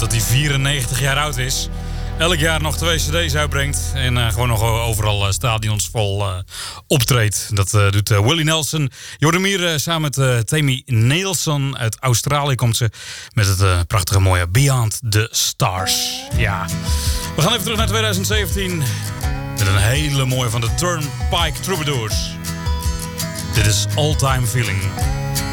dat hij 94 jaar oud is. Elk jaar nog 2 cd's uitbrengt. En gewoon nog overal stadions vol optreedt. Dat doet Willie Nelson. Je hoort hem hier samen met Tammy Nelson. Uit Australië komt ze met het prachtige mooie Beyond the Stars. Ja. We gaan even terug naar 2017. Met een hele mooie van de Turnpike Troubadours. Dit is All Time Feeling.